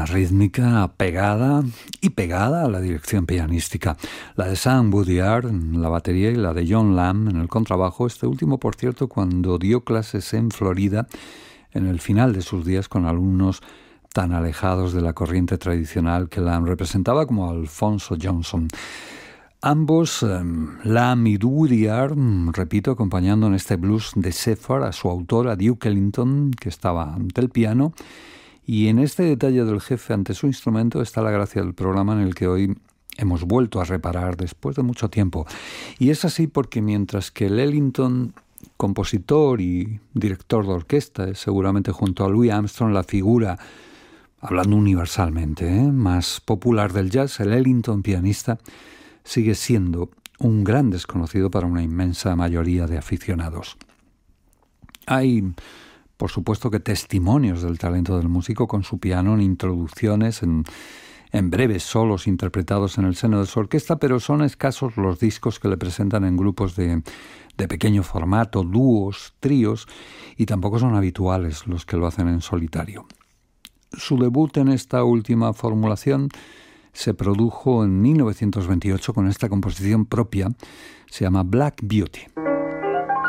una rítmica pegada a la dirección pianística. La de Sam Woodyard en la batería y la de John Lamb en el contrabajo. Este último, por cierto, cuando dio clases en Florida en el final de sus días con alumnos tan alejados de la corriente tradicional que Lamb representaba, como Alfonso Johnson. Ambos, Lamb y Woodyard, repito, acompañando en este blues de Shepherd a su autor, a Duke Ellington, que estaba ante el piano. Y en este detalle del jefe ante su instrumento está la gracia del programa, en el que hoy hemos vuelto a reparar después de mucho tiempo. Y es así porque mientras que el Ellington, compositor y director de orquesta, es seguramente junto a Louis Armstrong la figura, hablando universalmente, más popular del jazz, el Ellington pianista sigue siendo un gran desconocido para una inmensa mayoría de aficionados. Hay, por supuesto, que testimonios del talento del músico con su piano en introducciones, en breves solos interpretados en el seno de su orquesta, pero son escasos los discos que le presentan en grupos de pequeño formato, dúos, tríos, y tampoco son habituales los que lo hacen en solitario. Su debut en esta última formulación se produjo en 1928 con esta composición propia, se llama Black Beauty.